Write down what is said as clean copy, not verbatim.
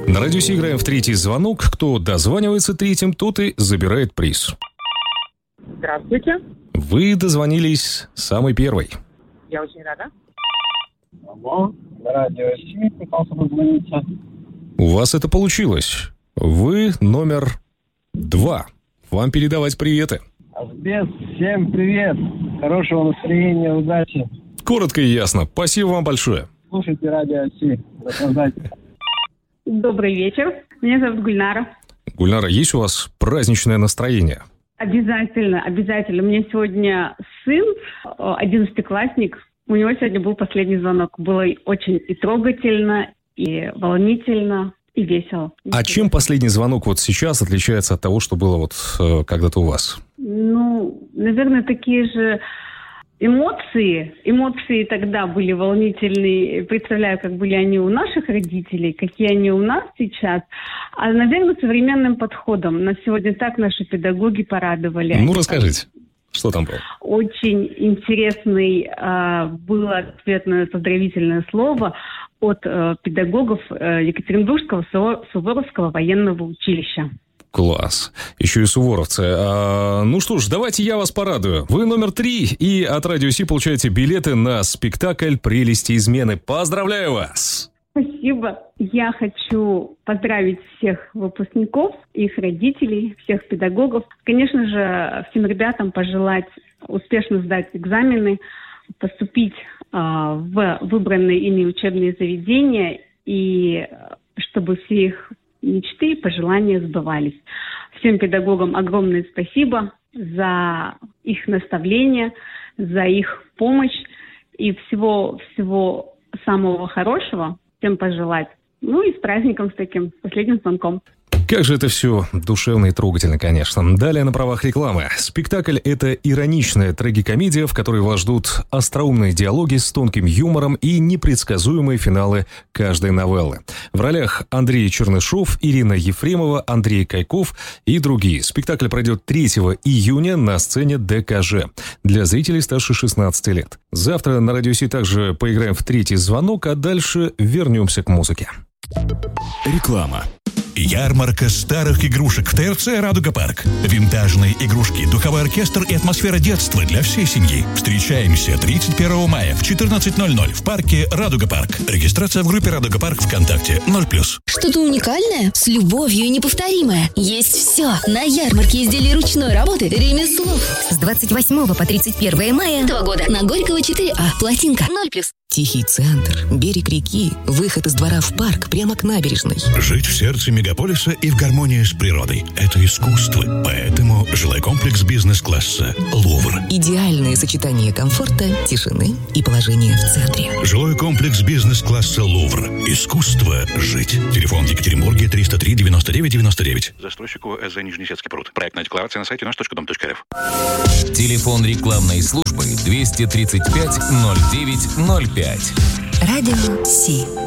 На радиосе играем в третий звонок. Кто дозванивается третьим, тот и забирает приз. Здравствуйте. Вы дозвонились самый первый. Я очень рада. Алло, на радио Си пытался дозвониться. У вас это получилось. Вы номер 2. Вам передавать приветы. Асбест, всем привет. Хорошего настроения, удачи. Коротко и ясно. Спасибо вам большое. Слушайте радио Си. Наслаждайтесь. Добрый вечер. Меня зовут Гульнара. Гульнара, есть у вас праздничное настроение? Обязательно. У меня сегодня сын, 11-классник. У него сегодня был последний звонок. Было очень и трогательно, и волнительно, и весело. А чем последний звонок вот сейчас отличается от того, что было вот когда-то у вас? Наверное, такие же эмоции. Эмоции тогда были волнительные. Представляю, как были они у наших родителей, какие они у нас сейчас. А, наверное, современным подходом. Нас сегодня так наши педагоги порадовали. Расскажите, что там было? Очень интересный было ответное поздравительное слово от педагогов Екатеринбургского Суворовского военного училища. Класс. Еще и суворовцы. Что ж, давайте я вас порадую. Вы номер 3, и от Радио Си получаете билеты на спектакль «Прелести измены». Поздравляю вас! Спасибо. Я хочу поздравить всех выпускников, их родителей, всех педагогов. Конечно же, всем ребятам пожелать успешно сдать экзамены, поступить в выбранные ими учебные заведения, и чтобы все их мечты и пожелания сбывались. Всем педагогам огромное спасибо за их наставление, за их помощь, и всего самого хорошего всем пожелать. И с праздником, с таким последним звонком. Как же это все душевно и трогательно, конечно. Далее на правах рекламы. Спектакль – это ироничная трагикомедия, в которой вас ждут остроумные диалоги с тонким юмором и непредсказуемые финалы каждой новеллы. В ролях Андрей Чернышов, Ирина Ефремова, Андрей Кайков и другие. Спектакль пройдет 3 июня на сцене ДКЖ для зрителей старше 16 лет. Завтра на Радио Си также поиграем в третий звонок, а дальше вернемся к музыке. Реклама. Ярмарка старых игрушек в ТРЦ «Радуга Парк». Винтажные игрушки, духовой оркестр и атмосфера детства для всей семьи. Встречаемся 31 мая в 14:00 в парке «Радуга Парк». Регистрация в группе «Радуга Парк» ВКонтакте 0+. Что-то уникальное, с любовью и неповторимое. Есть все на ярмарке изделий ручной работы «Ремеслов». С 28 по 31 мая этого года на Горького 4А. Плотинка 0+. Тихий центр, берег реки, выход из двора в парк прямо к набережной. Жить в сердце мегаполиса и в гармонии с природой – это искусство. Поэтому жилой комплекс бизнес-класса «Лувр». Идеальное сочетание комфорта, тишины и положения в центре. Жилой комплекс бизнес-класса «Лувр». Искусство жить. Телефон в Екатеринбурге 303 99 99. Застройщику СЗ Нижнесецкий пруд. Проектная декларация на сайте наш.дом.рф. Телефон рекламной службы 235 09 05. Радио Си.